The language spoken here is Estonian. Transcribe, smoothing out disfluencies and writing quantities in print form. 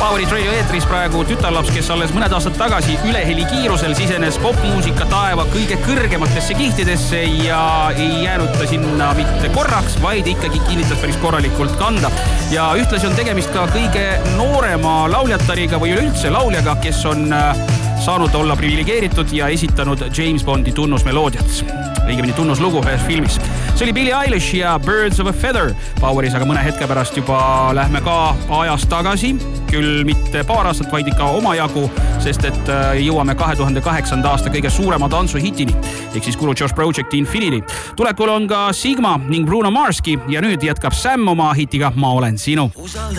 Powerit Radio eetris praegu tütarlaps, kes alles mõned aastad tagasi üleheli kiirusel sisenes popmuusika taeva kõige kõrgematesse kihtidesse ja ei jäänud ta sinna mitte korraks, vaid ikkagi kinnitas päris korralikult kanda. Ja ühtlasi on tegemist ka kõige noorema lauljatariga või üleüldse lauljaga, kes on saanud olla privilegeeritud ja esitanud James Bondi tunnusmeloodiat. Õigemini tunnuslugu ühes filmis. See oli Billie Eilish ja Birds of a Feather. Poweris aga mõne hetke pärast juba lähme ka ajas tagasi. Küll mitte paar aastat, vaid ikka omajagu, sest et jõuame 2008. aasta kõige suurema tantsuhitini. Ehk siis Guru Josh Projecti Infinity. Tulekul on ka Sigma ning Bruno Marski ja nüüd jätkab Sam oma hitiga Ma olen sinu.